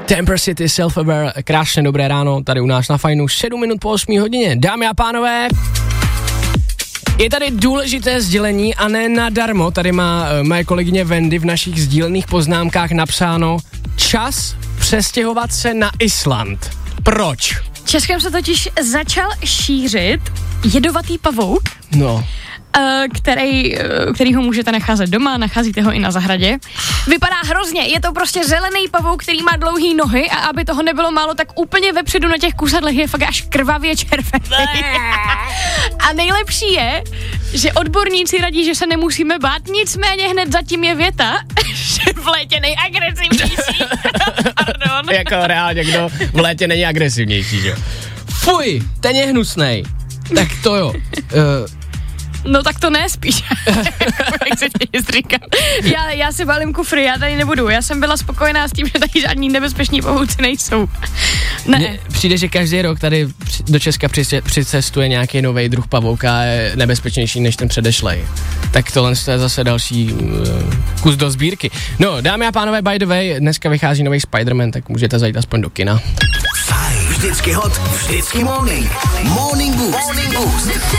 Temper City, Self-Aware, krásně dobré ráno, tady u nás na Fajnu, 7 minut po 8 hodině. Dámy a pánové, je tady důležité sdělení a ne nadarmo, tady má moje kolegyně Wendy v našich sdílených poznámkách napsáno čas přestěhovat se na Island. Proč? Českem se totiž začal šířit jedovatý pavouk. No. Který ho můžete nacházet doma, nacházíte ho i na zahradě. Vypadá hrozně, je to prostě zelený pavouk, který má dlouhý nohy a aby toho nebylo málo, tak úplně vepředu na těch kusadlech je fakt až krvavě červený. A nejlepší je, že odborníci radí, že se nemusíme bát, nicméně hned zatím je věta, že v létě nejagresivnější. Pardon. Jako reálně, kdo v létě není agresivnější, že? Fuj, ten je hnusnej. Tak to jo. No tak to ne spíš, jak se tě říká. Já si balím kufry, já tady nebudu. Já jsem byla spokojená s tím, že tady žádní nebezpeční pavouci nejsou. Ne. Mně přijde, že každý rok tady do Česka přicestuje nějaký nový druh pavouka a je nebezpečnější než ten předešlej. Tak tohle je zase další kus do sbírky. No, dámy a pánové, by the way, dneska vychází nový Spider-Man, tak můžete zajít aspoň do kina. Fajn, vždycky hot, vždycky morning. Morning Boost.